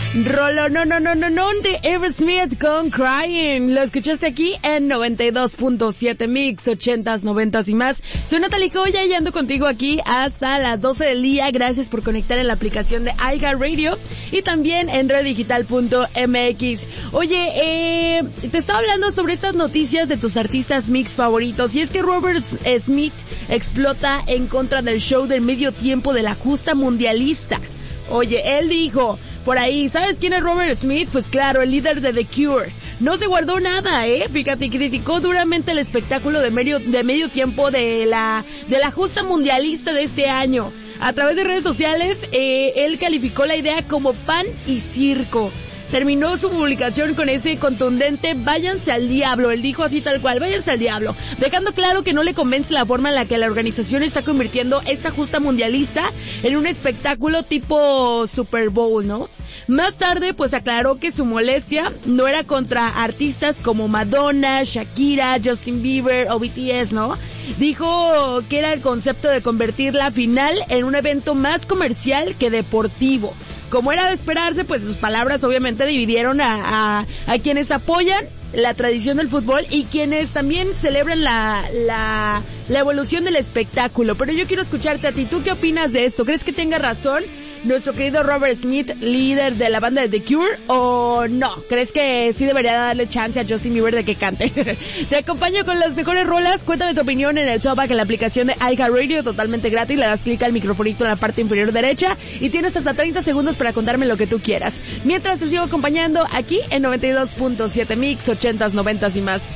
Rolo, no, de Aerosmith con Crying. Lo escuchaste aquí en 92.7 Mix, 80s, 90s y más. Soy Natalie Coya y ando contigo aquí hasta las 12 del día. Gracias por conectar en la aplicación de iHeartRadio y también en redigital.mx. Oye, te estaba hablando sobre estas noticias de tus artistas mix favoritos, y es que Robert Smith explota en contra del show del medio tiempo de la justa mundialista. Oye, él dijo por ahí, ¿sabes quién es Robert Smith? Pues claro, el líder de The Cure. No se guardó nada, fíjate, criticó duramente el espectáculo de medio tiempo de la justa mundialista de este año. A través de redes sociales, él calificó la idea como pan y circo. Terminó su publicación con ese contundente váyanse al diablo. Él dijo así tal cual, váyanse al diablo, dejando claro que no le convence la forma en la que la organización está convirtiendo esta justa mundialista en un espectáculo tipo Super Bowl, ¿no? Más tarde, pues aclaró que su molestia no era contra artistas como Madonna, Shakira, Justin Bieber o BTS, ¿no? Dijo que era el concepto de convertir la final en un evento más comercial que deportivo. Como era de esperarse, pues sus palabras obviamente dividieron a quienes apoyan la tradición del fútbol y quienes también celebran la evolución del espectáculo. Pero yo quiero escucharte a ti. ¿Tú qué opinas de esto? ¿Crees que tenga razón nuestro querido Robert Smith, líder de la banda de The Cure, o no? ¿Crees que sí debería darle chance a Justin Bieber de que cante? Te acompaño con las mejores rolas. Cuéntame tu opinión en el showback en la aplicación de iHeartRadio, totalmente gratis. Le das clic al microfonito en la parte inferior derecha y tienes hasta 30 segundos para contarme lo que tú quieras. Mientras te sigo acompañando aquí en 92.7 Mix, 80s, 90s y más.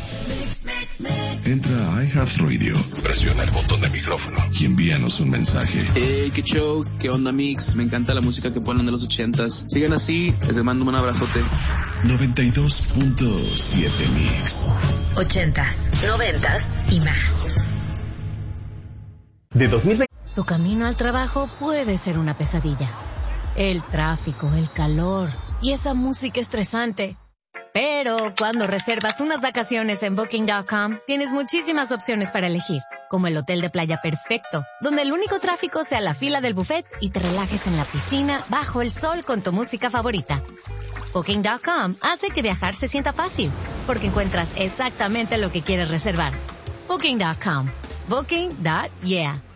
Entra a iHeartRadio, presiona el botón de micrófono y envíanos un mensaje. Qué show, qué onda Mix, me encanta la música que ponen de los 80s. Sigan así, les mando un abrazote. 92.7 Mix. 80s, 90s y más. De 2020. Tu camino al trabajo puede ser una pesadilla. El tráfico, el calor y esa música estresante. Pero cuando reservas unas vacaciones en Booking.com, tienes muchísimas opciones para elegir, como el hotel de playa perfecto, donde el único tráfico sea la fila del buffet y te relajes en la piscina bajo el sol con tu música favorita. Booking.com hace que viajar se sienta fácil, porque encuentras exactamente lo que quieres reservar. Booking.com. Booking.yeah.